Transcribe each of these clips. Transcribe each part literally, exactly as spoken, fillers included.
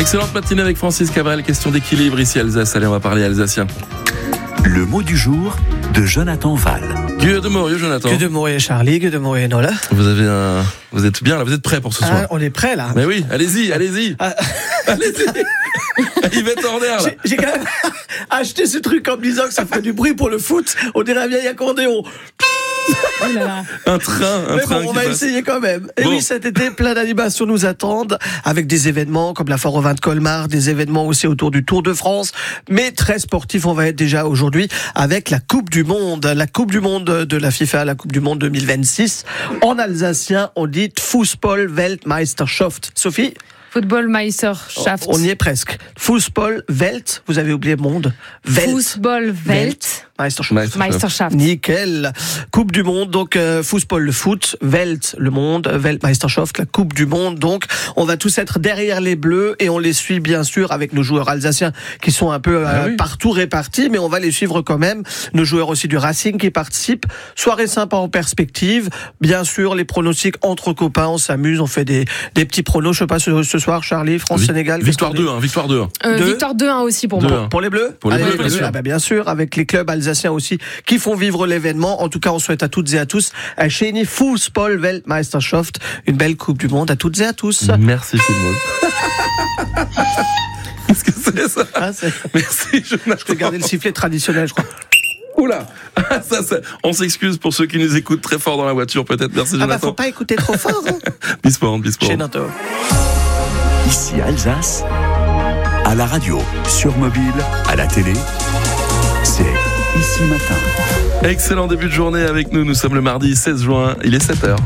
Excellente matinée avec Francis Cabrel. Question d'équilibre ici à Alsace. Allez, on va parler alsacien. Le mot du jour de Jonathan Val. Gueux de Morieux, Jonathan. Que de Morieux, Charlie, que de Morieux, Nola. Vous avez un... Vous êtes bien là, vous êtes prêts pour ce soir. Ah, on est prêts là. Mais oui, allez-y, allez-y. Ah. Allez-y. Yvette Horner là. J'ai, j'ai quand même acheté ce truc en me disant que ça ferait du bruit pour le foot. On dirait un vieil accordéon. Oh là là. Un train, un Mais train bon, on qui va passe. essayer quand même. Et Bon. oui, cet été, plein d'animations nous attendent, avec des événements comme la Foire au vin de Colmar, des événements aussi autour du Tour de France. Mais très sportifs, on va être déjà aujourd'hui avec la Coupe du Monde. La Coupe du Monde de la FIFA, la Coupe du Monde deux mille vingt-six. En alsacien, on dit Fußball-Weltmeisterschaft. Sophie? Football Meisterschaft. On y est presque. Fußball-Welt, vous avez oublié monde. Welt. Fußball Welt. Meisterschaft. Meisterschaft. Nickel. Coupe du Monde, donc euh, Fußball le foot, Welt le monde, Weltmeisterschaft la Coupe du Monde. Donc on va tous être derrière les Bleus et on les suit bien sûr avec nos joueurs alsaciens qui sont un peu euh, Ah oui. partout répartis, mais on va les suivre quand même. Nos joueurs aussi du Racing qui participent. Soirée sympa en perspective. Bien sûr les pronostics entre copains, on s'amuse, on fait des, des petits pronos. Je sais pas ce, ce soir, Charlie, France-Sénégal. Victoire deux un, victoire deux un. Euh, Deux. Victoire deux un aussi pour Deux moi. un. Pour les Bleus Pour les Allez, Bleus, bien bien, sûr. sûr. Ah bah bien sûr, avec les clubs alsaciens aussi qui font vivre l'événement. En tout cas, on souhaite à toutes et à tous un schöne Fußball-Weltmeisterschaft, une belle Coupe du Monde à toutes et à tous. Merci Philmos. Qu'est-ce que c'est ça? Ah, c'est... Merci Jonathan. Je peux garder le sifflet traditionnel, je crois. Oula, ah, ça, ça, on s'excuse pour ceux qui nous écoutent très fort dans la voiture, peut-être. Merci Ah bah Jonathan. faut pas écouter trop fort. Hein. Bisport, Bisport. Chez Nato. Ici Alsace, à la radio, sur mobile, à la télé, c'est Ici Matin. Excellent début de journée avec nous. Nous sommes le mardi seize juin. Il est sept heures.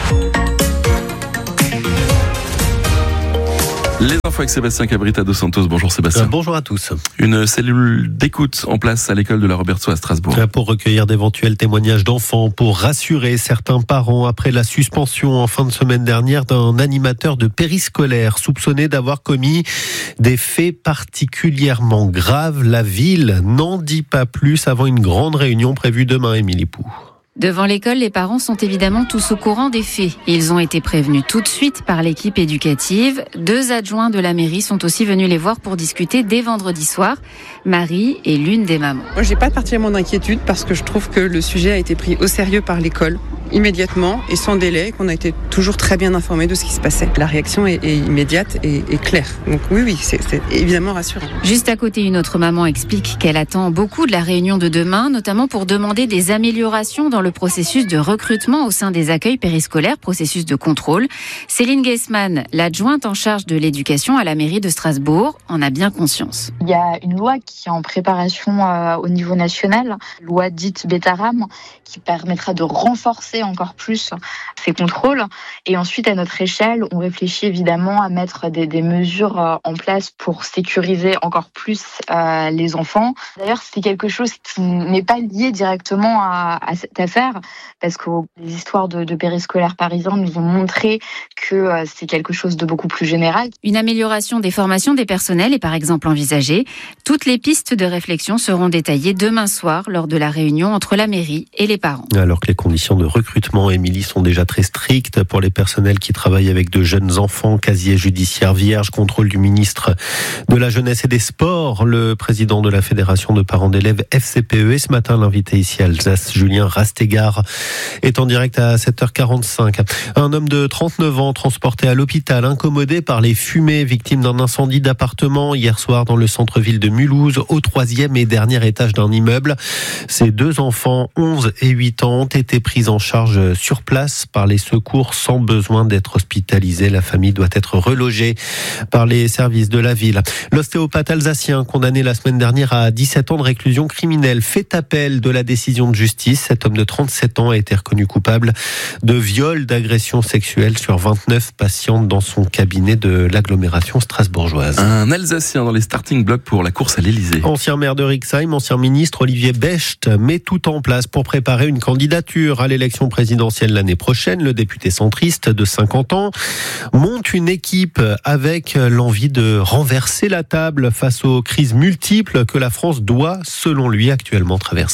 Les infos avec Sébastien Cabrita dos Santos. Bonjour Sébastien. Euh, bonjour à tous. Une cellule d'écoute en place à l'école de la Robertsau à Strasbourg. Pour recueillir d'éventuels témoignages d'enfants, pour rassurer certains parents après la suspension en fin de semaine dernière d'un animateur de périscolaire soupçonné d'avoir commis des faits particulièrement graves. La ville n'en dit pas plus avant une grande réunion prévue demain, Émilie Pou. Devant l'école, les parents sont évidemment tous au courant des faits. Ils ont été prévenus tout de suite par l'équipe éducative. Deux adjoints de la mairie sont aussi venus les voir pour discuter dès vendredi soir. Marie est l'une des mamans. Moi, j'ai pas particulièrement d'inquiétude parce que je trouve que le sujet a été pris au sérieux par l'école immédiatement et sans délai, et qu'on a été toujours très bien informés de ce qui se passait. La réaction est, est immédiate et, et claire. Donc oui, oui, c'est, c'est évidemment rassurant. Juste à côté, une autre maman explique qu'elle attend beaucoup de la réunion de demain, notamment pour demander des améliorations dans le processus de recrutement au sein des accueils périscolaires, processus de contrôle. Céline Geisman, l'adjointe en charge de l'éducation à la mairie de Strasbourg, en a bien conscience. Il y a une loi qui est en préparation euh, au niveau national, loi dite Betaram, qui permettra de renforcer encore plus ces contrôles. Et ensuite, à notre échelle, on réfléchit évidemment à mettre des, des mesures euh, en place pour sécuriser encore plus euh, les enfants. D'ailleurs, c'est quelque chose qui n'est pas lié directement à, à cette affaire, parce que les histoires de, de périscolaires parisiens nous ont montré que euh, c'est quelque chose de beaucoup plus général. Une amélioration des formations des personnels est par exemple envisagée. Toutes les pistes de réflexion seront détaillées demain soir lors de la réunion entre la mairie et les parents. Alors que les conditions de recrutement, Émilie, sont déjà très strictes pour les personnels qui travaillent avec de jeunes enfants, casier judiciaire vierge, contrôle du ministre de la Jeunesse et des Sports, le président de la Fédération de parents d'élèves F C P E. Et ce matin, l'invité ici à Alsace, Julien Rastegard, est en direct à sept heures quarante-cinq. Un homme de trente-neuf ans transporté à l'hôpital, incommodé par les fumées, victime d'un incendie d'appartement hier soir dans le centre-ville de Mulhouse, au troisième et dernier étage d'un immeuble. Ses deux enfants, onze et huit ans, ont été pris en charge sur place par les secours sans besoin d'être hospitalisés. La famille doit être relogée par les services de la ville. L'ostéopathe alsacien, condamné la semaine dernière à dix-sept ans de réclusion criminelle, fait appel de la décision de justice. Cet homme de trente-sept ans a été reconnu coupable de viol, d'agression sexuelle sur vingt-neuf patientes dans son cabinet de l'agglomération strasbourgeoise. Un Alsacien dans les starting blocks pour la course à l'Elysée. Ancien maire de Rixheim, ancien ministre Olivier Becht met tout en place pour préparer une candidature à l'élection présidentielle l'année prochaine. Le député centriste de cinquante ans monte une équipe avec l'envie de renverser la table face aux crises multiples que la France doit, selon lui, actuellement traverser.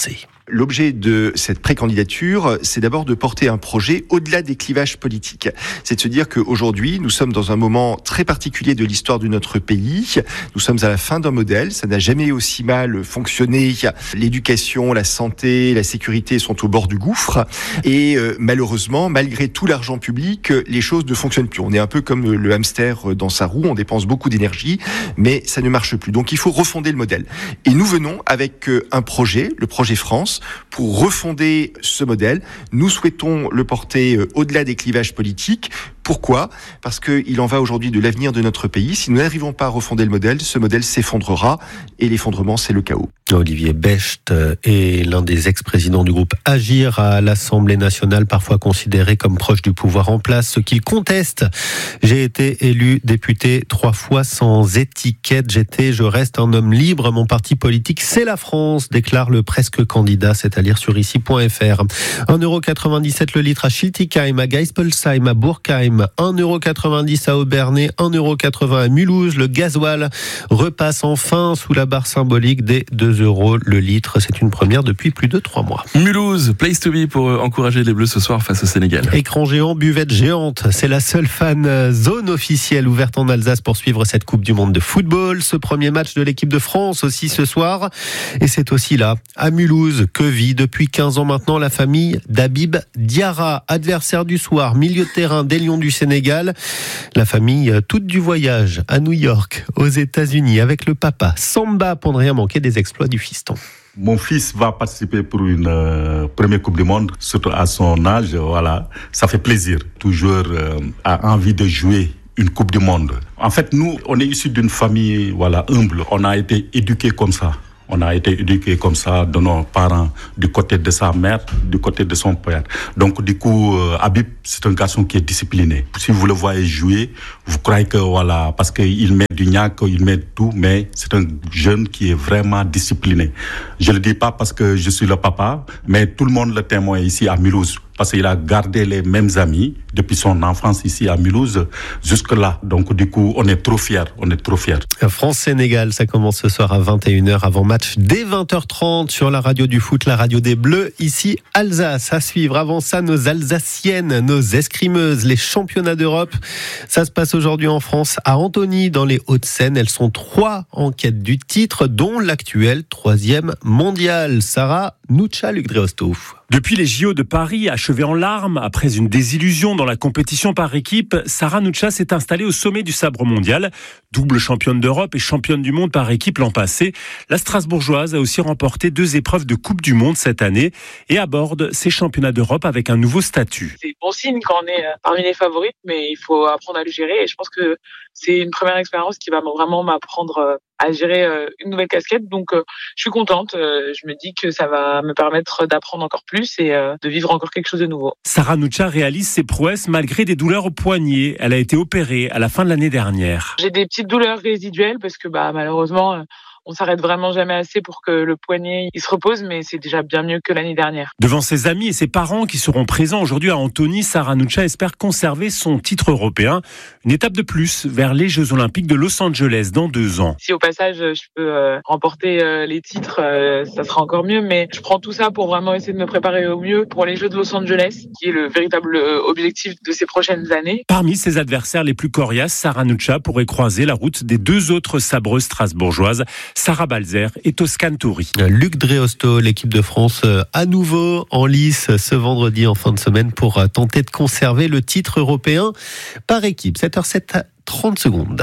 L'objet de cette précandidature, c'est d'abord de porter un projet au-delà des clivages politiques. C'est de se dire qu'aujourd'hui, nous sommes dans un moment très particulier de l'histoire de notre pays. Nous sommes à la fin d'un modèle. Ça n'a jamais aussi mal fonctionné. L'éducation, la santé, la sécurité sont au bord du gouffre. Et euh, malheureusement, malgré tout l'argent public, les choses ne fonctionnent plus. On est un peu comme le hamster dans sa roue. On dépense beaucoup d'énergie, mais ça ne marche plus. Donc il faut refonder le modèle. Et nous venons avec un projet, le projet France, pour refonder ce modèle. Nous souhaitons le porter au-delà des clivages politiques. Pourquoi ? Parce qu'il en va aujourd'hui de l'avenir de notre pays. Si nous n'arrivons pas à refonder le modèle, ce modèle s'effondrera. Et l'effondrement, c'est le chaos. Olivier Becht est l'un des ex-présidents du groupe Agir à l'Assemblée nationale, parfois considéré comme proche du pouvoir en place, ce qu'il conteste. J'ai été élu député trois fois sans étiquette. J'étais, je reste un homme libre. Mon parti politique, c'est la France, déclare le presque candidat. C'est à lire sur ici point f r. un euro quatre-vingt-dix-sept le litre à Schiltigheim, à Geispolsheim, à Burkheim. un euro quatre-vingt-dix à Aubernais, un euro quatre-vingts à Mulhouse. Le gasoil repasse enfin sous la barre symbolique des deux euros le litre. C'est une première depuis plus de trois mois. Mulhouse, place to be pour encourager les Bleus ce soir face au Sénégal. Écran géant, buvette géante. C'est la seule fan zone officielle ouverte en Alsace pour suivre cette Coupe du Monde de football. Ce premier match de l'équipe de France aussi ce soir. Et c'est aussi là, à Mulhouse, que vit depuis quinze ans maintenant la famille d'Habib Diarra, adversaire du soir, milieu de terrain des Lions du Sénégal. La famille toute du voyage à New York, aux États-Unis, avec le papa Samba pour ne rien manquer des exploits du fiston. Mon fils va participer pour une euh, première Coupe du Monde, surtout à son âge. Voilà, ça fait plaisir. Toujours euh, a envie de jouer une Coupe du Monde. En fait, nous, on est issus d'une famille, voilà, humble. On a été éduqués comme ça. On a été éduqués comme ça de nos parents, du côté de sa mère, du côté de son père. Donc, du coup, euh, Habib, c'est un garçon qui est discipliné. Si vous le voyez jouer, vous croyez que, voilà, parce qu'il met du gnac, il met tout, mais c'est un jeune qui est vraiment discipliné. Je le dis pas parce que je suis le papa, mais tout le monde le témoigne ici à Mulhouse. Parce qu'il a gardé les mêmes amis depuis son enfance ici à Mulhouse jusque-là. Donc du coup, on est trop fiers, on est trop fiers. France-Sénégal, ça commence ce soir à vingt et une heures avant match dès vingt heures trente sur la radio du foot, la radio des Bleus, ici Alsace. À suivre avant ça, nos Alsaciennes, nos escrimeuses, les championnats d'Europe. Ça se passe aujourd'hui en France, à Antony, dans les Hauts-de-Seine. Elles sont trois en quête du titre, dont l'actuel troisième mondial. Sarah Nucha, Luc Dreosto. Depuis les J O de Paris, achevés en larmes, après une désillusion dans la compétition par équipe, Sarah Nucha s'est installée au sommet du sabre mondial. Double championne d'Europe et championne du monde par équipe l'an passé, la Strasbourgeoise a aussi remporté deux épreuves de Coupe du Monde cette année et aborde ces championnats d'Europe avec un nouveau statut. C'est bon signe quand on est parmi les favorites, mais il faut apprendre à le gérer et je pense que c'est une première expérience qui va vraiment m'apprendre à gérer une nouvelle casquette. Donc, je suis contente. Je me dis que ça va me permettre d'apprendre encore plus et de vivre encore quelque chose de nouveau. Sarah Nucha réalise ses prouesses malgré des douleurs au poignet. Elle a été opérée à la fin de l'année dernière. J'ai des petites douleurs résiduelles parce que bah, malheureusement, on s'arrête vraiment jamais assez pour que le poignet il se repose, mais c'est déjà bien mieux que l'année dernière. Devant ses amis et ses parents qui seront présents aujourd'hui à Antony, Sarah Nucha espère conserver son titre européen. Une étape de plus vers les Jeux Olympiques de Los Angeles dans deux ans. Si au passage je peux euh, remporter euh, les titres, euh, ça sera encore mieux, mais je prends tout ça pour vraiment essayer de me préparer au mieux pour les Jeux de Los Angeles, qui est le véritable objectif de ces prochaines années. Parmi ses adversaires les plus coriaces, Sarah Nucha pourrait croiser la route des deux autres sabreuses strasbourgeoises, Sarah Balzer et Toscane Toury. Luc Dreosto, l'équipe de France à nouveau en lice ce vendredi en fin de semaine pour tenter de conserver le titre européen par équipe. sept heures sept, trente secondes.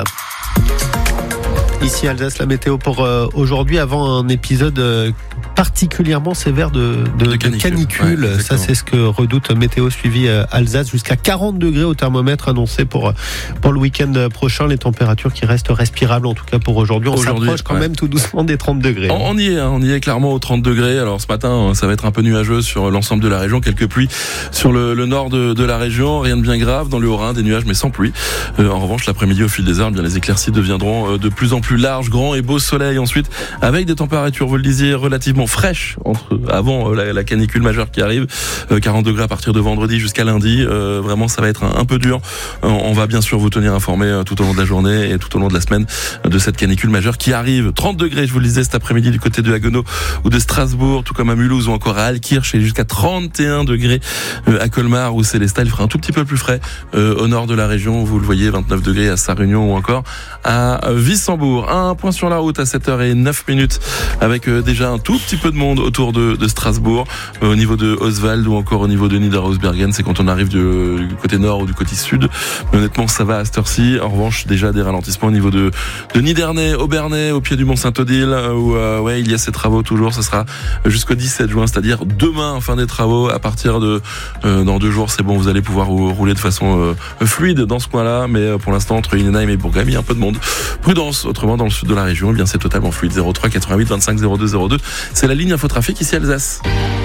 Ici Alsace, la météo pour euh, aujourd'hui, avant un épisode euh, particulièrement sévère de, de, de canicule. canicule. Ouais, ça, c'est ce que redoute Météo suivi euh, Alsace. Jusqu'à quarante degrés au thermomètre annoncé pour, pour le week-end prochain. Les températures qui restent respirables, en tout cas pour aujourd'hui. On aujourd'hui, s'approche quand ouais. même tout doucement des trente degrés. On, on y est, hein, on y est clairement aux trente degrés. Alors ce matin, ça va être un peu nuageux sur l'ensemble de la région. Quelques pluies sur le, le nord de, de la région. Rien de bien grave. Dans le Haut-Rhin, des nuages, mais sans pluie. Euh, en revanche, l'après-midi, au fil des heures, bien, les éclaircies deviendront de plus en plus larges, grand et beau soleil ensuite, avec des températures, vous le disiez, relativement relativement fraîche entre avant la, la canicule majeure qui arrive. Euh, quarante degrés à partir de vendredi jusqu'à lundi. Euh, vraiment, ça va être un, un peu dur. Euh, on va bien sûr vous tenir informé euh, tout au long de la journée et tout au long de la semaine euh, de cette canicule majeure qui arrive. trente degrés, je vous le disais, cet après-midi du côté de Haguenau ou de Strasbourg, tout comme à Mulhouse ou encore à Altkirch, et jusqu'à trente et un degrés euh, à Colmar ou Célestat. Il fera un tout petit peu plus frais euh, au nord de la région. Vous le voyez, vingt-neuf degrés à Sarre-Union ou encore à Wissembourg. Un point sur la route à sept heures zéro neuf minutes avec euh, déjà un tout petit peu de monde autour de, de Strasbourg, euh, au niveau de Oswald ou encore au niveau de Niederhausbergen. C'est quand on arrive du, du côté nord ou du côté sud. Mais honnêtement, ça va à cette heure-ci. En revanche, déjà des ralentissements au niveau de, de Nidernais, Aubernais, au pied du Mont Saint-Odile, où euh, ouais, il y a ces travaux toujours. Ce sera jusqu'au dix-sept juin, c'est-à-dire demain, fin des travaux. À partir de euh, dans deux jours, c'est bon, vous allez pouvoir rouler de façon euh, fluide dans ce coin-là. Mais euh, pour l'instant, entre Innenheim et Bourgogne, il y a un peu de monde. Prudence. Autrement, dans le sud de la région, eh bien c'est totalement fluide. zéro trois quatre-vingt-huit vingt-cinq zéro deux zéro deux. C'est la ligne infotrafic ici Alsace.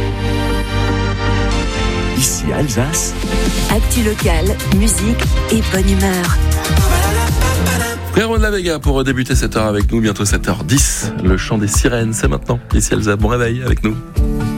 Ici Alsace. Actu locale, musique et bonne humeur. Frérot de la Vega pour débuter cette heure avec nous, bientôt sept heures dix. Le chant des sirènes, c'est maintenant. Ici Alsace, bon réveil avec nous.